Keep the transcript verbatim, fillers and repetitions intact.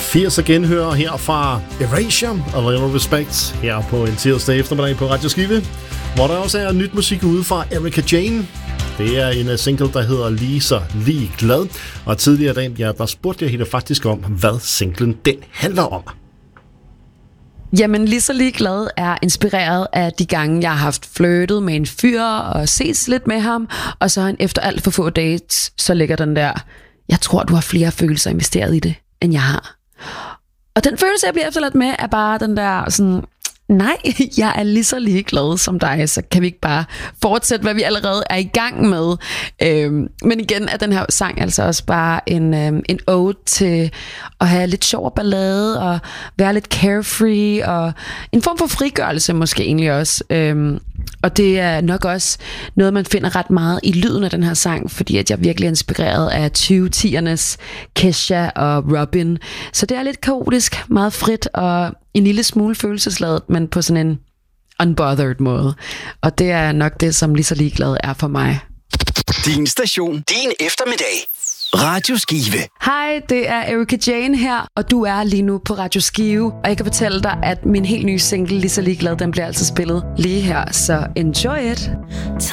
firser genhør her fra Erasure, A Little Respect, her på en tirsdag eftermiddag på Radio Skive, hvor der også er nyt musik ude fra Erika Jayne. Det er en single, der hedder Lige så lige glad, og tidligere dag, ja, der spurgte jeg hende faktisk om, hvad singlen den handler om. Jamen, Lige så lige glad er inspireret af de gange, jeg har haft flirtet med en fyr og ses lidt med ham, og så han efter alt for få dates, så ligger den der, jeg tror, du har flere følelser investeret i det, end jeg har. Og den følelse, jeg bliver efterladt med, er bare den der sådan, nej, jeg er lige så ligeglad som dig, så kan vi ikke bare fortsætte, hvad vi allerede er i gang med. Øhm, men igen er den her sang altså også bare en, øhm, en ode til at have lidt sjov ballade, og være lidt carefree, og en form for frigørelse måske egentlig også. Øhm, og det er nok også noget, man finder ret meget i lyden af den her sang, fordi at jeg virkelig er inspireret af tyve tiernes Kesha og Robin. Så det er lidt kaotisk, meget frit og en lille smule følelsesladet, men på sådan en unbothered måde. Og det er nok det, som Lige så ligeglad er for mig. Din station, din eftermiddag. Radio Skive. Hej, det er Erika Jayne her, og du er lige nu på Radio Skive. Og jeg kan fortælle dig, at min helt nye single, Lige så ligeglad, den bliver altså spillet lige her. Så enjoy it.